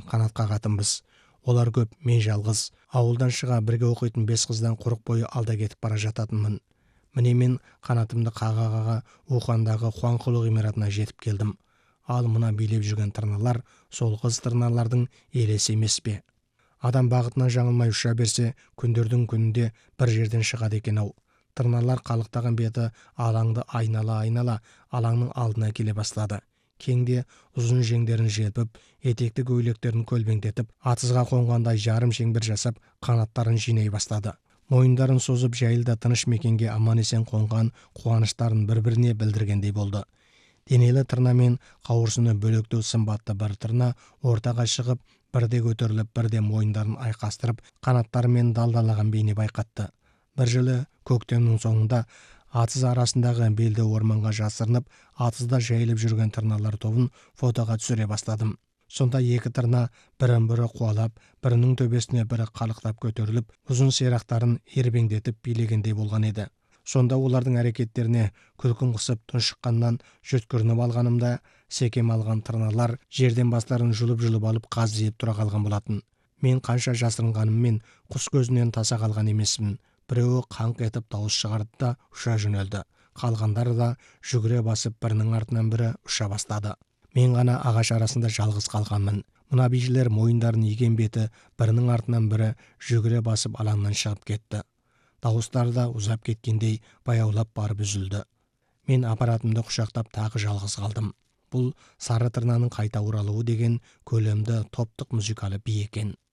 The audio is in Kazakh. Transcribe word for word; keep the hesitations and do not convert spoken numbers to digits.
қанат қағатынбыз. Олар көп, мен жалғыз. Ауылдан шыға бірге оқитын бес қыздан құрық бойы алда кетіп бара жататынмын. Міне мен қанатымды қаға-қаға Ухандағы Хуанхолу ғимаратына жетіп келдім. Ал мына билеп жүрген тырналар сол қыз тырналардың елесі емес пе? Адам бағытынан жаңылмай ұша берсе, күндердің күнінде бір жерден шығады екен-ау. Тырналар қалықтаған беті алаңды айнала-айнала алаңның алдына келе бастады. Кеңде ұзын жеңдерін желпіп, етекті көйлектерін көлбеңдетіп, атызға қонғандай жарым шеңбер жасап, қанаттарын жинай бастады. Мойындарын созып жайылда тыныш мекенге аман-есен қонған қуаныштарын бір-біріне білдіргендей болды. Денелі тырна мен қауырсыны бөлектеу сымбатты бір тырна ортаға шығып, бірде көтеріліп, бірде мойындарын айқастырып, қанаттарымен далдалаған бейне байқатты. Бір жылы көктемнің соңында атыз арасындағы белді орманға жасырынып, атызда жайылып жүрген тырналар тобын фотоға түсіре бастадым. Сонда екі тырна бірін-бірі қуалап, бірінің төбесіне бірі қалықтап көтеріліп, ұзын сирақтарын ербеңдетіп билегендей болған еді. Сонда олардың әрекеттеріне күлкім қысып тұншыққаннан жөткірініп алғанымда, секем алған тырналар жерден бастарын жұлып-жұлып алып қаздиып тұра қалған болатын. Мен қанша жасырынғаныммен құс көзінен таса қалған емеспін. Біреуі қаңқ етіп дауыс шығарды да ұша жөнелді. Қалғандары да жүгіре басып бірінің артынан бірі ұша бастады. Мен ғана ағаш арасында жалғыз қалғанмын. Мына бейшілер мойындарын иген беті бірінің артынан бірі жүгіре басып алаңнан шығып кетті. Дауыстары да ұзап кеткендей баяулап барып үзілді. Мен аппаратымды құшақтап тағы жалғыз қалдым. Бұл сары тырнаның қайта оралуы деген көлемді топтық музыкалы би екен.